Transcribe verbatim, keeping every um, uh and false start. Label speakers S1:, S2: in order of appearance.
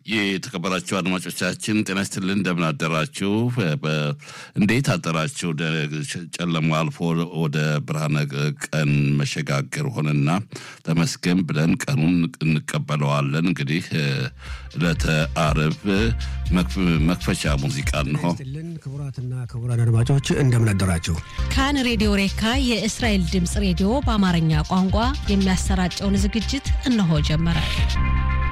S1: የተከበራችሁ አድማጮቻችን ጤና ይስጥልን እንደምን አደራችሁ እንዴት አደራችሁ ጨለማ አልፎ ወደ ብርሃነ ቀን መሸጋገር ሆነና ተመስገን ብለን ቀኑን እንቀበለዋለን እንግዲህ ለተአረብ መክፈቻ ሙዚቃ ነው
S2: ክቡራትና ክቡራን አድማጮች እንደምን አደራችሁ
S3: ካን ሬዲዮ ሬካ የእስራኤል ድምጽ ሬዲዮ በአማርኛ ቋንቋ የሚያሰራጨውን ዝግጅት እነሆ ጀመረ